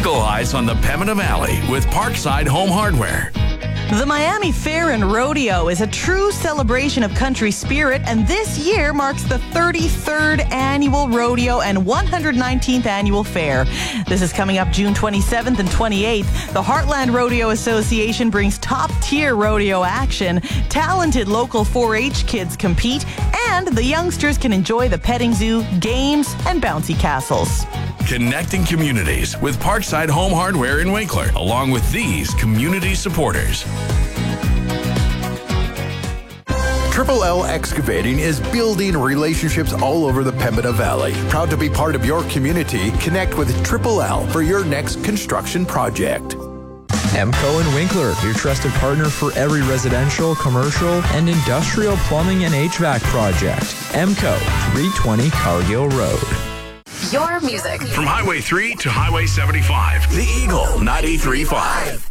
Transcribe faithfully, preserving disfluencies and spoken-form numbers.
Eagle Eyes on the Pembina Valley with Parkside Home Hardware. The Miami Fair and Rodeo is a true celebration of country spirit, and this year marks the thirty-third annual rodeo and one hundred nineteenth annual fair. This is coming up June twenty-seventh and twenty-eighth. The Heartland Rodeo Association brings top-tier rodeo action. Talented local four H kids compete, and the youngsters can enjoy the petting zoo, games, and bouncy castles. Connecting communities with Parkside Home Hardware in Winkler, along with these community supporters. Triple L Excavating is building relationships all over the Pembina Valley. Proud to be part of your community. Connect with Triple L for your next construction project. EMCO and Winkler, your trusted partner for every residential, commercial, and industrial plumbing and H V A C project. EMCO, three twenty Cargill Road. Your music. From Highway three to Highway seventy-five, The Eagle ninety-three point five.